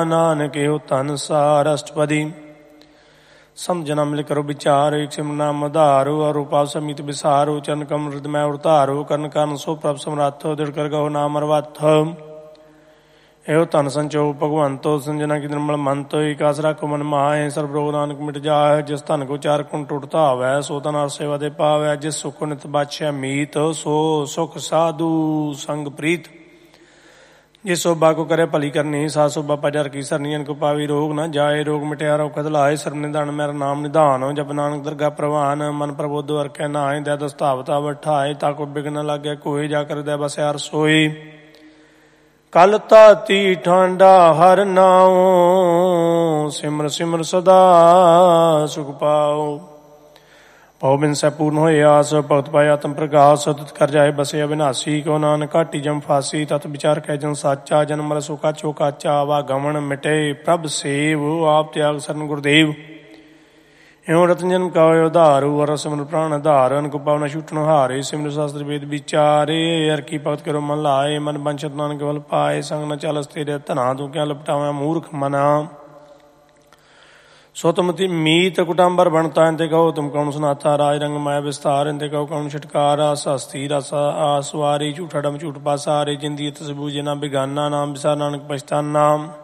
ਨਾਨਕ ਇਹੋ ਧਨ ਸਾਰ ਅਸ਼ਟਪਦੀ। ਸਮਝਣਾ ਮਿਲ ਕਰੋ ਵਿਚਾਰ, ਇੱਕ ਸਿਮਰ ਨਾਮ ਆਧਾਰੋ, ਅਰੂਪਾ ਸਮਿਤ ਵਿਸਾਰੋ, ਚਰਨ ਕਮਲ ਹਿਰਦਮੈ ਉਰਤਾਰੋ, ਕਰਨ ਕਾਰਨ ਸੋ ਪ੍ਰਭ ਸਮਰੱਥ, ਦ੍ਰਿੜ ਕਰ ਗਹੁ ਨਾਮ ਅਰਵੱਥ। ਇਹੋ ਧਨ ਸੰਚੋ ਭਗਵੰਤੋ, ਸੰਜਨਾ ਕੀ ਨਿਰਮਲ ਮੰਤੋ, ਇੱਕ ਆਸ ਰੱਖੋ ਮਨ ਮਾਹੈ, ਸਰਬ ਰੋਗ ਨਾਨਕ ਮਿਟ ਜਾਹੈ। ਜਿਸ ਧਨ ਕੋ ਚਾਰ ਕੁਣ ਟੁੱਟ ਧਾਵੈ, ਸੋ ਧਨ ਹਰ ਸੇਵਾ ਦੇ ਪਾਵੈ। ਜਿਸ ਸੁਖ ਨਿਤ ਬਾਛੈ ਮੀਤ, ਸੋ ਸੁਖ ਸਾਧੂ ਸੰਗ ਪ੍ਰੀਤ। ਜਿਸ ਸੋਭਾ ਕੋ ਕਰੇ ਭਲੀ ਕਰਨੀ, ਸਾ ਸੋਭਾ ਪਜਰ ਕੀ ਸਰਨੀ। ਅਨ ਕੋ ਪਾਵੀ ਰੋਗ ਨਾ ਜਾਏ, ਰੋਗ ਮਿਟਿਆ ਰੋਕਤ ਲਾਏ। ਸਰਬ ਨਿਧਾਨ ਮੇਰਾ ਨਾਮ ਨਿਧਾਨ, ਜਪ ਨਾਨਕ ਦਰਗਾ ਪ੍ਰਵਾਨ। ਮਨ ਪ੍ਰਬੋਧ ਵਰ ਕੈ ਨਾਏ, ਦੈ ਦਸਤਾਵਤਾ ਬਠਾਏ। ਤਾਕੋ ਬਿਗਨ ਨ ਲਾਗੈ ਕੋਇ, ਜਾ ਕਰ ਦੈ ਬਸਿਆ ਰਸੋਈ। ਕਲ ਤਾਤੀ ਠਾਂਡਾ ਹਰ ਨਾਉ, ਸਿਮਰ ਸਿਮਰ ਸਦਾ ਸੁਖ ਪਾਉ। ਭਉ ਬਿਨ ਸੈ ਪੂਰਨ ਹੋਏ ਆਸ, ਭਗਤ ਪਾਏ ਆਤਮ ਪ੍ਰਗਾਸ। ਤਿਤ ਕਰ ਜਾਏ ਬਸੇ ਅਵਿਨਾਸੀ, ਕਉ ਨਾਨਕ ਘਾਟੀ ਜਮ ਫਾਸੀ। ਤਤ ਵਿਚਾਰ ਕੈ ਜਨ ਸਾਚਾ, ਜਨਮ ਮਰ ਸੋ ਕਾਛੋ ਕਾਚਾ। ਆਵਾਗਮਨ ਮਿਟੇ ਪ੍ਰਭ ਸੇਵ, ਆਪ ਤਿਆਗ ਸਰਨ ਗੁਰਦੇਵ। ਇਉ ਰਤਨ ਜਨਮ ਕਾਇ ਉਧਾਰੂ, ਅਰ ਸਿਮਰ ਪ੍ਰਾਣ ਆਧਾਰ। ਅਨ ਕੋ ਪਾਵਨਾ ਛੂਟਣ ਹਾਰੇ, ਸਿਮਰ ਸ਼ਾਸਤਰ ਵੇਦ ਵਿਚਾਰੇ। ਹਰਿ ਕੀ ਭਗਤ ਕਰੋ ਮਨ ਲਾਏ, ਮਨ ਬੰਛਤ ਨਾਨਕ ਵੱਲ ਪਾਏ। ਸੰਗ ਨ ਚਾਲਸ ਤੇਰੇ ਧਨਾ, ਤੂੰ ਕਿਆ ਲਪਟਾਵਾਂ ਮੂਰਖ ਮਨਾ। ਸੋ ਤੁਮ ਮੀਤ ਕੁਟਾਂਬਰ ਬਣਤਾ, ਇੰਤੇ ਕਹੋ ਤੁਮ ਕੌਣ ਸੁਨਾਥਾ। ਰਾਜ ਰੰਗ ਮਾਇਆ ਵਿਸਤਾਰ, ਇੰਤੇ ਕਹੋ ਕੌਣ ਛਟਕਾਰਾ। ਹਸਤੀ ਰਸ ਆਸਵਾਰੀ, ਝੂਠਾ ਡਮ ਝੂਠ ਪਾਸਾਰੇ। ਜਿੰਦੀ ਤਸ ਬੂਝੇ ਨਾ ਬਿਗਾਨਾ, ਨਾਮ ਵਿਸਾਰ ਨਾਨਕ ਪਛਤਾਨਾ।